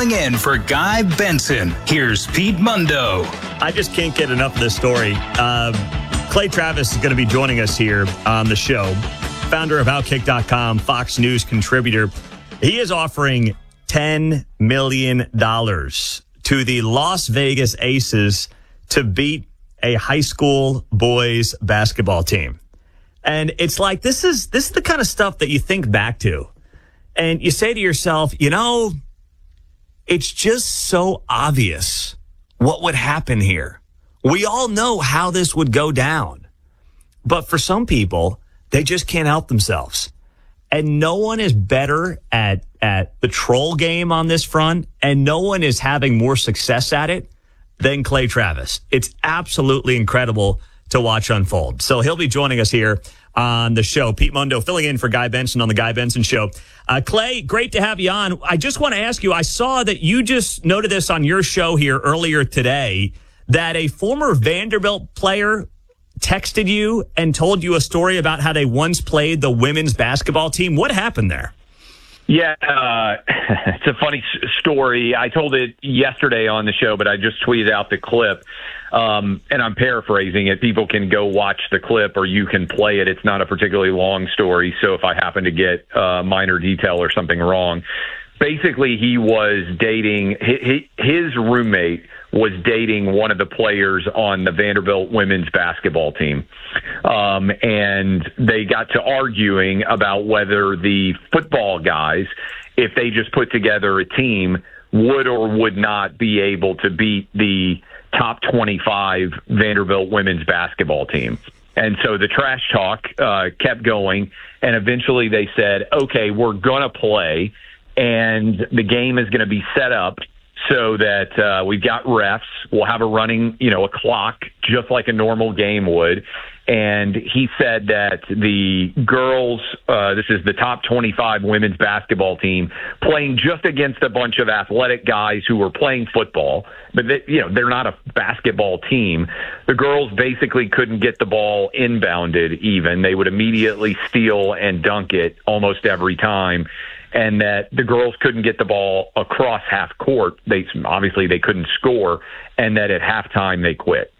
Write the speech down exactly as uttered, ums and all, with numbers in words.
filling in for Guy Benson. Here's Pete Mundo. I just can't get enough of this story. Uh, Clay Travis is going to be joining us here on the show. Founder of Outkick dot com, Fox News contributor. He is offering ten million dollars to the Las Vegas Aces to beat a high school boys basketball team. And it's like, this is this is the kind of stuff that you think back to. And you say to yourself, you know, it's just so obvious what would happen here. We all know how this would go down. But for some people, they just can't help themselves. And no one is better at, at the troll game on this front, and no one is having more success at it than Clay Travis. It's absolutely incredible to watch unfold. So he'll be joining us here on the show. Pete Mundo filling in for Guy Benson on the Guy Benson Show. Uh, Clay, great to have you on. I just want to ask you, I saw that you just noted this on your show here earlier today, that a former Vanderbilt player texted you and told you a story about how they once played the women's basketball team. What happened there? Yeah, uh, it's a funny s- story. I told it yesterday on the show, but I just tweeted out the clip, um, and I'm paraphrasing it. People can go watch the clip, or you can play it. It's not a particularly long story, so if I happen to get a minor detail or something wrong, basically he was dating, his roommate was dating one of the players on the Vanderbilt women's basketball team. Um, and they got to arguing about whether the football guys, if they just put together a team, would or would not be able to beat the top twenty-five Vanderbilt women's basketball team. And so the trash talk uh, kept going, and eventually they said, okay, we're going to play, and the game is going to be set up so that uh, we've got refs. We'll have a running, you know, a clock, just like a normal game would. And he said that the girls, uh, this is the top twenty-five women's basketball team, playing just against a bunch of athletic guys who were playing football, but they, you know, they're not a basketball team. The girls basically couldn't get the ball inbounded even. They would immediately steal and dunk it almost every time. And that the girls couldn't get the ball across half court. They obviously they couldn't score, and that at halftime they quit.